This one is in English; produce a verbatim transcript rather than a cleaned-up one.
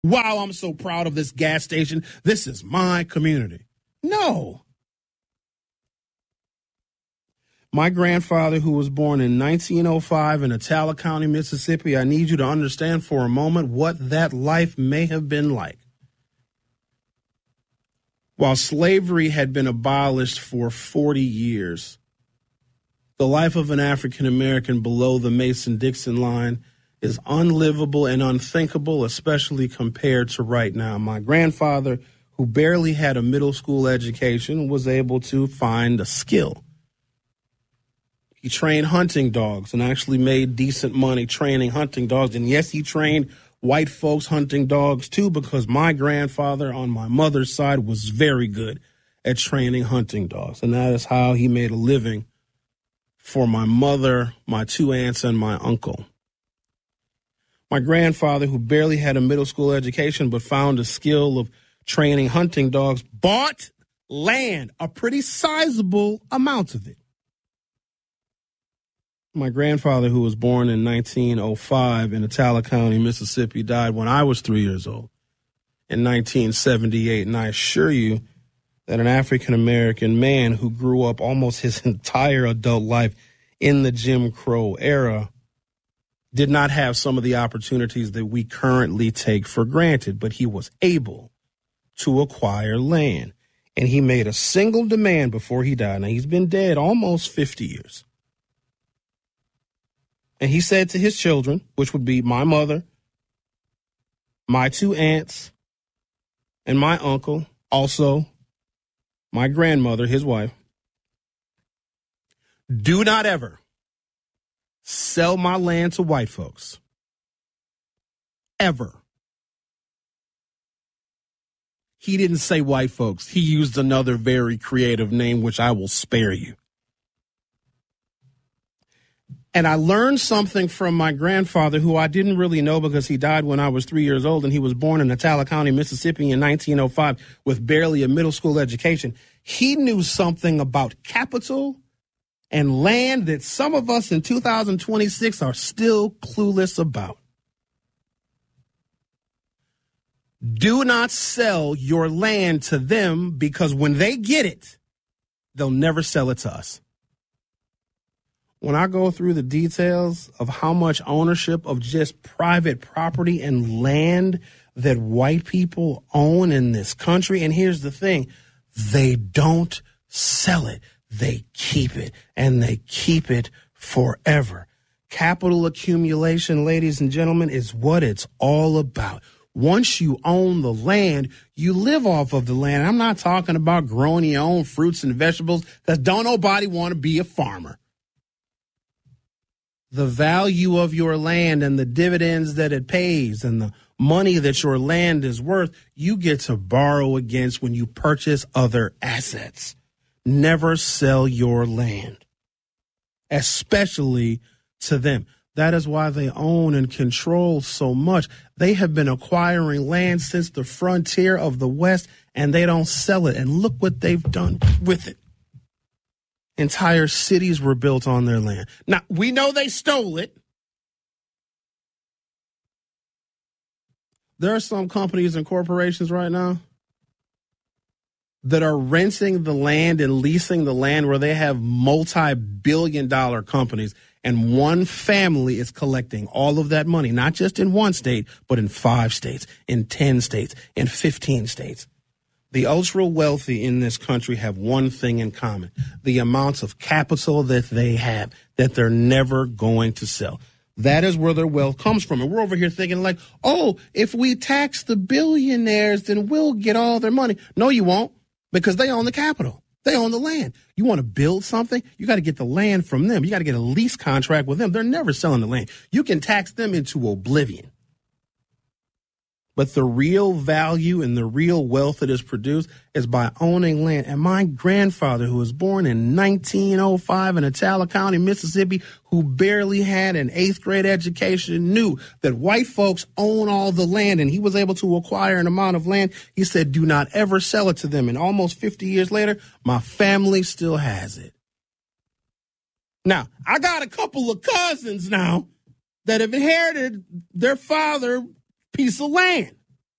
Wow, I'm so proud of this gas station. This is my community. No. My grandfather, who was born in nineteen oh five in Attala County, Mississippi, I need you to understand for a moment what that life may have been like. While slavery had been abolished for forty years, the life of an African American below the Mason-Dixon line is unlivable and unthinkable, especially compared to right now. My grandfather, who barely had a middle school education, was able to find a skill. He trained hunting dogs and actually made decent money training hunting dogs. And yes, he trained white folks hunting dogs too, because my grandfather on my mother's side was very good at training hunting dogs. And that is how he made a living for my mother, my two aunts, and my uncle. My grandfather, who barely had a middle school education but found a skill of training hunting dogs, bought land, a pretty sizable amount of it. My grandfather, who was born in nineteen oh five in Attala County, Mississippi, died when I was three years old in nineteen seventy-eight. And I assure you that an African-American man who grew up almost his entire adult life in the Jim Crow era did not have some of the opportunities that we currently take for granted, but he was able to acquire land. And he made a single demand before he died. Now, he's been dead almost fifty years. And he said to his children, which would be my mother, my two aunts, and my uncle, also my grandmother, his wife, do not ever sell my land to white folks. Ever. He didn't say white folks. He used another very creative name, which I will spare you. And I learned something from my grandfather, who I didn't really know because he died when I was three years old, and he was born in Attala County, Mississippi in nineteen oh five with barely a middle school education. He knew something about capital and land that some of us in two thousand twenty-six are still clueless about. Do not sell your land to them, because when they get it, they'll never sell it to us. When I go through the details of how much ownership of just private property and land that white people own in this country, and here's the thing, they don't sell it. They keep it, and they keep it forever. Capital accumulation, ladies and gentlemen, is what it's all about. Once you own the land, you live off of the land. I'm not talking about growing your own fruits and vegetables, because don't nobody want to be a farmer. The value of your land and the dividends that it pays and the money that your land is worth, you get to borrow against when you purchase other assets. Never sell your land, especially to them. That is why they own and control so much. They have been acquiring land since the frontier of the West, and they don't sell it. And look what they've done with it. Entire cities were built on their land. Now, we know they stole it. There are some companies and corporations right now that are renting the land and leasing the land, where they have multi-billion dollar companies, and one family is collecting all of that money, not just in one state, but in five states, in ten states, in fifteen states. The ultra wealthy in this country have one thing in common: the amounts of capital that they have that they're never going to sell. That is where their wealth comes from. And we're over here thinking like, oh, if we tax the billionaires, then we'll get all their money. No, you won't, because they own the capital. They own the land. You want to build something, you got to get the land from them. You got to get a lease contract with them. They're never selling the land. You can tax them into oblivion. But the real value and the real wealth that is produced is by owning land. And my grandfather, who was born in nineteen oh five in Attala County, Mississippi, who barely had an eighth grade education, knew that white folks own all the land, and he was able to acquire an amount of land. He said, do not ever sell it to them. And almost fifty years later, my family still has it. Now, I got a couple of cousins now that have inherited their father piece of land.